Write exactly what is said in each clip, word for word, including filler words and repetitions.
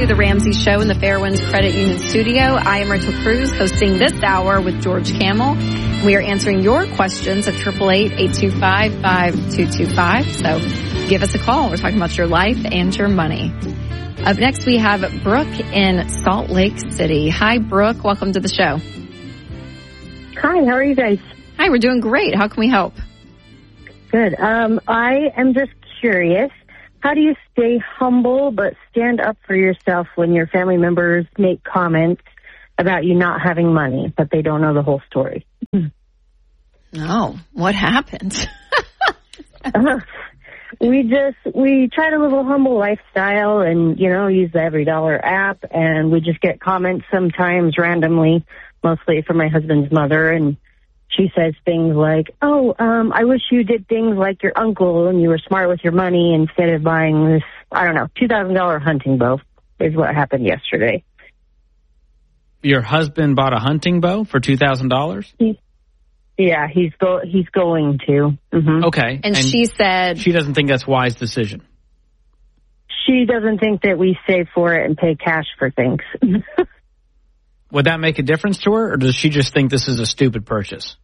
to The Ramsey Show in the Fairwinds Credit Union studio. I am Rachel Cruz, hosting this hour with George Camel. We are answering your questions at eight eight eight, eight two five, five two two five. So give us a call. We're talking about your life and your money. Up next, we have Brooke in Salt Lake City. Hi, Brooke. Welcome to the show. Hi, how are you guys? Hi, we're doing great. How can we help? Good. Um, I am just curious. How do you stay humble but stand up for yourself when your family members make comments about you not having money, but they don't know the whole story? No. What happened? uh, we just, we try to live a humble lifestyle and, you know, use the Every Dollar app, and we just get comments sometimes randomly, mostly from my husband's mother, and she says things like, oh, um, I wish you did things like your uncle and you were smart with your money instead of buying this, I don't know, two thousand dollars hunting bow is what happened yesterday. Your husband bought a hunting bow for two thousand dollars? He, yeah, he's go he's going to. Mm-hmm. Okay. And, and she said... She doesn't think that's a wise decision. She doesn't think that we save for it and pay cash for things. Would that make a difference to her, or does she just think this is a stupid purchase?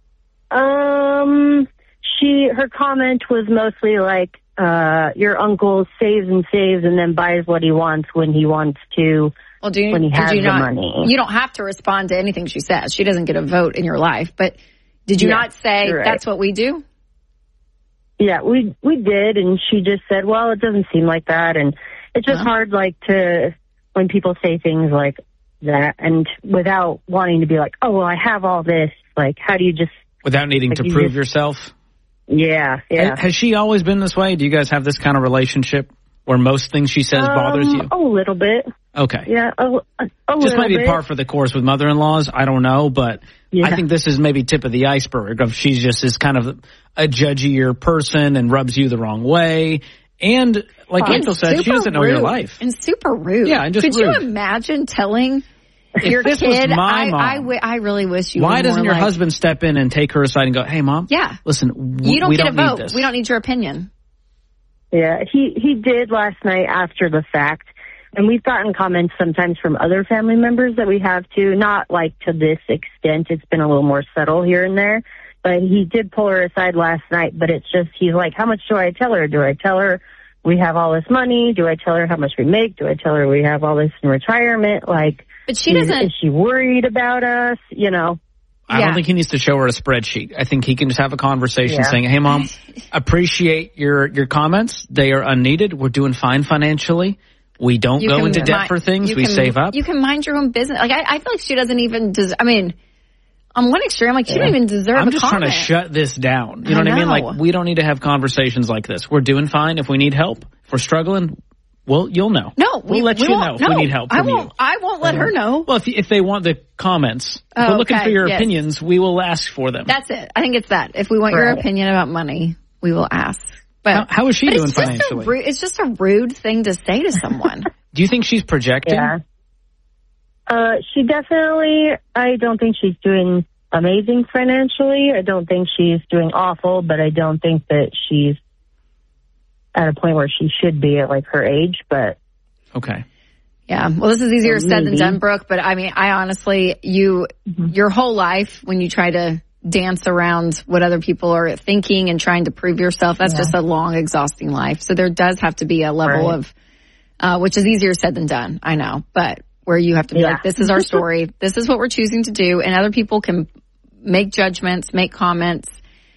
Um, she, her comment was mostly like, uh, your uncle saves and saves and then buys what he wants when he wants to, well, do you, when he has you the not, money. You don't have to respond to anything she says. She doesn't get a vote in your life. But did you yeah, not say right. that's what we do? Yeah, we, we did. And she just said, well, it doesn't seem like that. And it's just well. hard, like, to, when people say things like that and without wanting to be like, oh, well, I have all this. Like, how do you just... Without needing like to prove just, yourself? Yeah, yeah. Has, has she always been this way? Do you guys have this kind of relationship where most things she says um, bothers you? A little bit. Okay. Yeah, a, a, a Just maybe bit. par for the course with mother-in-laws. I don't know, but yeah. I think this is maybe tip of the iceberg of she's just is kind of a judgier person and rubs you the wrong way. And like oh, Rachel said, she doesn't know rude. your life. And super rude. Yeah, and just Could rude. you imagine telling... Your if this kid, was my I, mom, I, w- I really wish you. Why were doesn't more your like, husband step in and take her aside and go, "Hey, mom, yeah, listen, w- you don't we get don't a vote. Need this. We don't need your opinion." Yeah, he he did last night after the fact, and we've gotten comments sometimes from other family members that we have too. Not like to this extent. It's been a little more subtle here and there, but he did pull her aside last night. But it's just he's like, "How much do I tell her? Do I tell her we have all this money? Do I tell her how much we make? Do I tell her we have all this in retirement? Like." But she doesn't. Is, is she worried about us? You know. I yeah. don't think he needs to show her a spreadsheet. I think he can just have a conversation yeah. saying, "Hey, mom, appreciate your your comments. They are unneeded. We're doing fine financially. We don't you go can, into debt mi- for things. We can, save up. You can mind your own business. Like I, I feel like she doesn't even. Des- I mean, on one extreme, like she yeah. don't even deserve. I'm a just comment. trying to shut this down. You know I what know. I mean? Like we don't need to have conversations like this. We're doing fine. If we need help, if we're struggling. Well, you'll know. No, we'll we, let we you won't, know if no, we need help from I won't, you. I won't let uh, her know. Well, if if they want the comments, if oh, we're looking okay, for your yes. opinions, we will ask for them. That's it. I think it's that. If we want right. your opinion about money, we will ask. But how, how is she doing it's financially? Rude, it's just a rude thing to say to someone. Do you think she's projecting? Yeah. Uh, she definitely. I don't think she's doing amazing financially. I don't think she's doing awful, but I don't think that she's at a point where she should be at like her age. But okay. Yeah. Well, this is easier Maybe. said than done, Brooke. But I mean, I honestly, you, mm-hmm. your whole life, when you try to dance around what other people are thinking and trying to prove yourself, that's yeah. just a long, exhausting life. So there does have to be a level right. of, uh, which is easier said than done. I know, but where you have to be yeah. like, this is our story. This is what we're choosing to do. And other people can make judgments, make comments.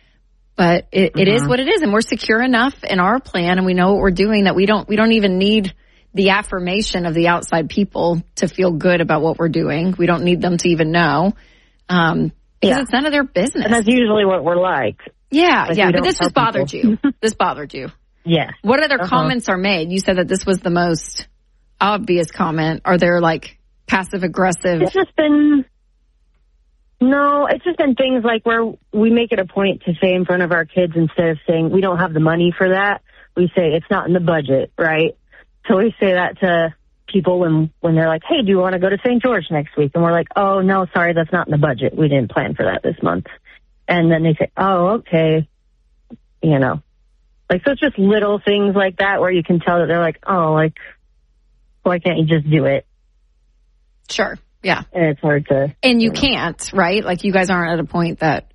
But it, it mm-hmm. is what it is, and we're secure enough in our plan, and we know what we're doing that we don't we don't even need the affirmation of the outside people to feel good about what we're doing. We don't need them to even know, um, because yeah. it's none of their business. And that's usually what we're like. Yeah, like yeah. But this just bothered people. you. This bothered you. Yeah. What other uh-huh. comments are made? You said that this was the most obvious comment. Are there like passive aggressive? It's just been. No, it's just been things like where we make it a point to say in front of our kids, instead of saying we don't have the money for that, we say it's not in the budget, right? So we say that to people when, when they're like, hey, do you want to go to Saint George next week? And we're like, oh, no, sorry, that's not in the budget. We didn't plan for that this month. And then they say, oh, okay, you know. Like, so it's just little things like that where you can tell that they're like, oh, like, why can't you just do it? Sure. Yeah. And it's hard to. And you, you know. can't, right? Like you guys aren't at a point that.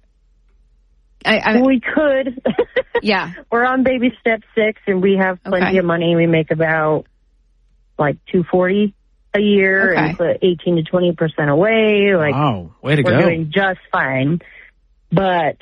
I, I we could. Yeah. We're on baby step six and we have plenty okay. of money. We make about like two forty a year okay. and put eighteen to twenty percent away. Like, wow. Way to we're go. We're doing just fine. But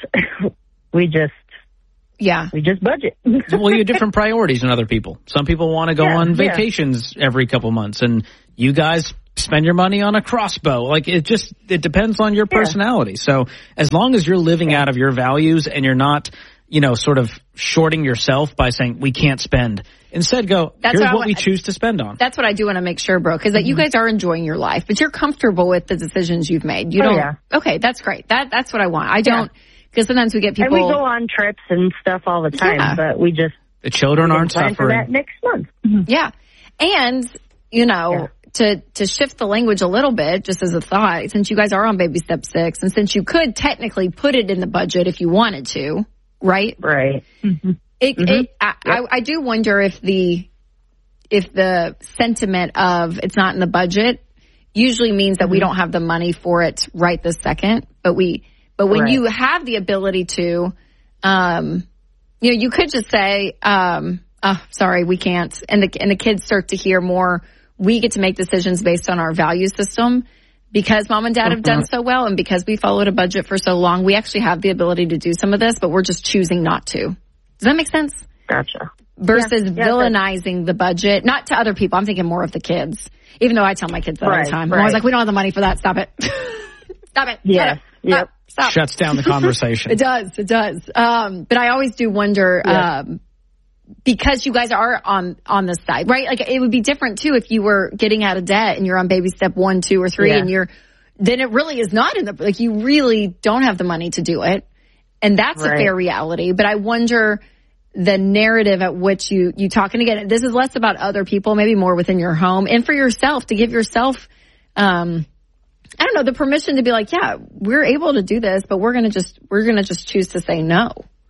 we just. Yeah. We just budget. Well, you have different priorities than other people. Some people want to go yeah, on vacations yeah. every couple months, and you guys spend your money on a crossbow. Like, it just, it depends on your personality. Yeah. So as long as you're living yeah. out of your values and you're not, you know, sort of shorting yourself by saying, we can't spend. Instead, go, that's here's what, what we choose to spend on. That's what I do want to make sure, bro, because that mm-hmm. you guys are enjoying your life, but you're comfortable with the decisions you've made. You oh, don't, yeah. okay, that's great. That That's what I want. I don't, because yeah. sometimes we get people. And we go on trips and stuff all the time, yeah. but we just. The children aren't plan suffering. For that next month. Mm-hmm. Yeah. And, you know, yeah. to, to shift the language a little bit, just as a thought, since you guys are on baby step six, and since you could technically put it in the budget if you wanted to, right? Right. Mm-hmm. It, mm-hmm. it, I, yep. I, I do wonder if the, if the sentiment of it's not in the budget usually means that mm-hmm. we don't have the money for it right this second, but we, but when right. you have the ability to, um, you know, you could just say, um, oh, sorry, we can't. And the, and the kids start to hear more. We get to make decisions based on our value system because mom and dad have done so well. And because we followed a budget for so long, we actually have the ability to do some of this, but we're just choosing not to. Does that make sense? Gotcha. Versus yeah, yeah, villainizing the budget, not to other people. I'm thinking more of the kids, even though I tell my kids that right, all the time. Right. I'm always like, we don't have the money for that. Stop it. Stop it. Yeah. Yep. Stop. Shuts down the conversation. It does. It does. Um, but I always do wonder, yeah. um, because you guys are on, on this side, right? Like it would be different too if you were getting out of debt and you're on baby step one, two, or three, yeah. and you're, then it really is not in the, like you really don't have the money to do it. And that's right. a fair reality. But I wonder the narrative at which you, you talk. And again, this is less about other people, maybe more within your home and for yourself to give yourself, um, I don't know, the permission to be like, yeah, we're able to do this, but we're going to just, we're going to just choose to say no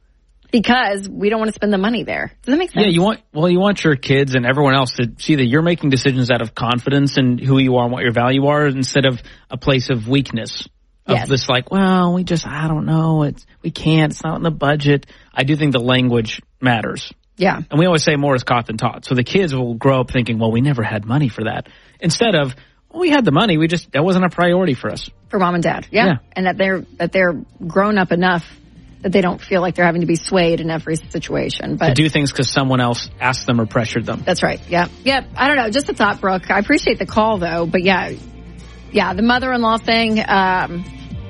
because we don't want to spend the money there. Does that make sense? Yeah, you want, well, you want your kids and everyone else to see that you're making decisions out of confidence in who you are and what your value are instead of a place of weakness. Of yes. this like, well, we just, I don't know, it's, we can't, it's not in the budget. I do think the language matters. Yeah. And we always say more is caught than taught. So the kids will grow up thinking, well, we never had money for that. Instead of, well, we had the money, we just, that wasn't a priority for us. For mom and dad. Yeah. yeah. And that they're, that they're grown up enough that they don't feel like they're having to be swayed in every situation. But to do things because someone else asked them or pressured them. That's right. Yeah. Yeah. I don't know. Just a thought, Brooke. I appreciate the call though. But yeah. Yeah. The mother-in-law thing, um,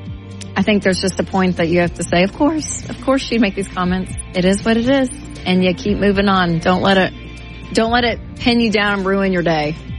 I think there's just a point that you have to say, of course, of course she'd make these comments. It is what it is. And you keep moving on. Don't let it, don't let it pin you down and ruin your day.